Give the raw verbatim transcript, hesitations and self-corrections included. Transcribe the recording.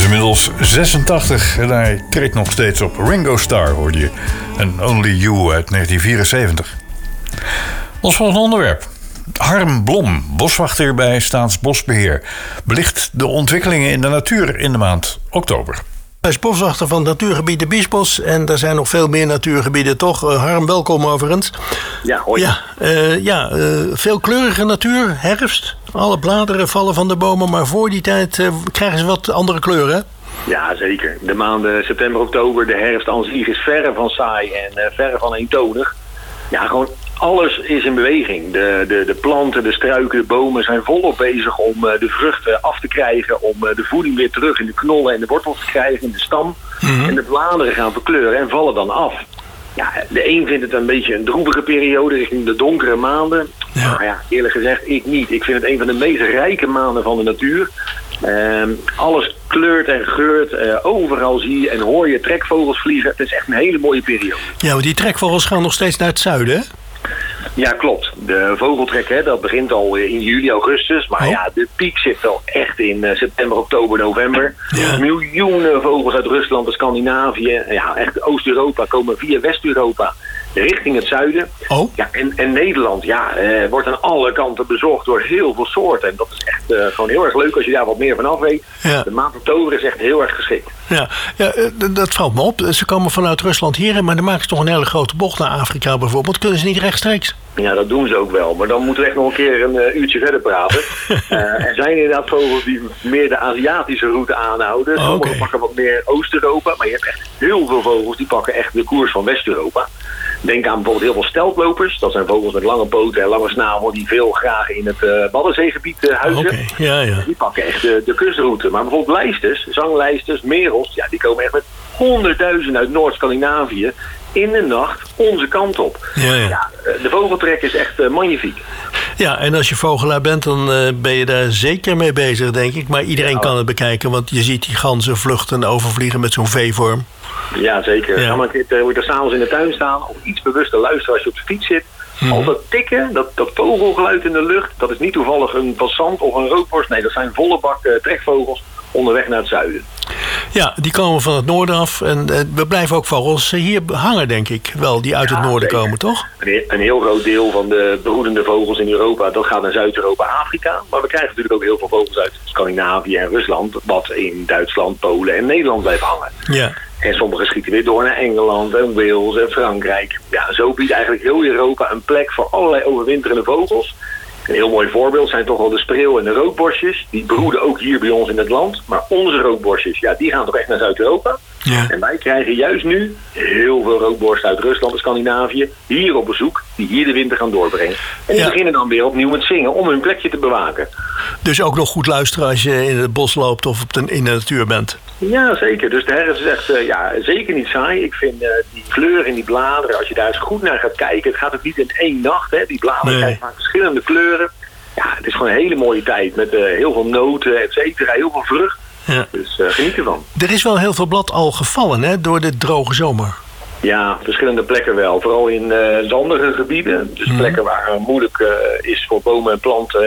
Inmiddels zesentachtig en hij treedt nog steeds op. Ringo Starr hoorde je. En Only You uit negentien vierenzeventig. Ons volgende onderwerp. Harm Blom, boswachter bij Staatsbosbeheer, belicht de ontwikkelingen in de natuur in de maand oktober. Hij is boswachter van het natuurgebied de Biesbos en er zijn nog veel meer natuurgebieden, toch? Uh, Harm, welkom overigens. Ja, hoi. Ja, uh, ja uh, veel kleurige natuur, herfst. Alle bladeren vallen van de bomen, maar voor die tijd uh, krijgen ze wat andere kleuren, hè? Ja, zeker. De maanden september, oktober, de herfst aan zich is verre van saai en uh, verre van eentonig. Ja, gewoon alles is in beweging. De, de, de planten, de struiken, de bomen zijn volop bezig om uh, de vruchten af te krijgen, om uh, de voeding weer terug in de knollen en de wortels te krijgen, in de stam. Mm-hmm. En de bladeren gaan verkleuren en vallen dan af. Ja, de een vindt het een beetje een droevige periode richting de donkere maanden. Ja. Maar ja, eerlijk gezegd, ik niet. Ik vind het een van de meest rijke maanden van de natuur. Uh, alles kleurt en geurt. Uh, overal zie je en hoor je trekvogels vliegen. Het is echt een hele mooie periode. Ja, maar die trekvogels gaan nog steeds naar het zuiden, hè? Ja, klopt. De vogeltrek, hè, dat begint al in juli, augustus. Maar oh. ja, de piek zit wel echt in uh, september, oktober, november. Ja. Miljoenen vogels uit Rusland en Scandinavië. Ja, echt Oost-Europa komen via West-Europa richting het zuiden. Oh. Ja, en, en Nederland, ja, eh, wordt aan alle kanten bezocht door heel veel soorten. En dat is echt uh, gewoon heel erg leuk als je daar wat meer van af weet. Ja. De maand oktober is echt heel erg geschikt. Ja, ja, dat valt me op. Ze komen vanuit Rusland hierheen, maar dan maken ze toch een hele grote bocht naar Afrika bijvoorbeeld. Kunnen ze niet rechtstreeks? Ja, dat doen ze ook wel. Maar dan moeten we echt nog een keer een uh, uurtje verder praten. uh, er zijn inderdaad vogels die meer de Aziatische route aanhouden. Sommigen okay. pakken wat meer Oost-Europa. Maar je hebt echt heel veel vogels die pakken echt de koers van West-Europa. Denk aan bijvoorbeeld heel veel steltlopers. Dat zijn vogels met lange poten en lange snavel die veel graag in het uh, Waddenzeegebied uh, huizen. Okay. Ja, ja. Die pakken echt de, de kustroute. Maar bijvoorbeeld lijsters, zanglijsters, merels, ja, die komen echt met honderdduizenden uit Noord-Scandinavië in de nacht onze kant op. Ja, ja. Ja, de vogeltrek is echt uh, magnifiek. Ja, en als je vogelaar bent, dan uh, ben je daar zeker mee bezig, denk ik. Maar iedereen ja. kan het bekijken, want je ziet die ganzen vluchten en overvliegen met zo'n V-vorm. Ja, zeker. Ja. Ga maar een keer uh, er s'avonds in de tuin staan of iets bewuster luisteren als je op de fiets zit. Mm-hmm. Al dat tikken, dat, dat vogelgeluid in de lucht, dat is niet toevallig een passant of een rookborst. Nee, dat zijn volle bak uh, trekvogels onderweg naar het zuiden. Ja, die komen van het noorden af. En uh, we blijven ook vogels hier hangen, denk ik. Wel, die uit ja, het noorden zeker. komen, toch? Een, een heel groot deel van de broedende vogels in Europa, dat gaat naar Zuid-Europa, Afrika. Maar we krijgen natuurlijk ook heel veel vogels uit Scandinavië en Rusland, wat in Duitsland, Polen en Nederland blijft hangen. Ja. En sommige schieten weer door naar Engeland en Wales en Frankrijk. Ja, zo biedt eigenlijk heel Europa een plek voor allerlei overwinterende vogels. Een heel mooi voorbeeld zijn toch wel de spreeuw en de roodborstjes. Die broeden ook hier bij ons in het land. Maar onze roodborstjes, ja, die gaan toch echt naar Zuid-Europa. Ja. En wij krijgen juist nu heel veel roodborsten uit Rusland en Scandinavië hier op bezoek, die hier de winter gaan doorbrengen. En die ja. beginnen dan weer opnieuw met zingen om hun plekje te bewaken. Dus ook nog goed luisteren als je in het bos loopt of op de, in de natuur bent. Ja, zeker. Dus de herfst is echt uh, ja, zeker niet saai. Ik vind uh, die kleuren in die bladeren, als je daar eens goed naar gaat kijken, het gaat ook niet in één nacht. Hè. Die bladeren nee. krijgen vaak verschillende kleuren. Ja, het is gewoon een hele mooie tijd met uh, heel veel noten, et cetera, heel veel vrucht. Ja. Dus uh, geniet ervan. Er is wel heel veel blad al gevallen, hè, door de droge zomer. Ja, verschillende plekken wel. Vooral in uh, zandige gebieden. Dus mm-hmm. plekken waar het moeilijk uh, is voor bomen en planten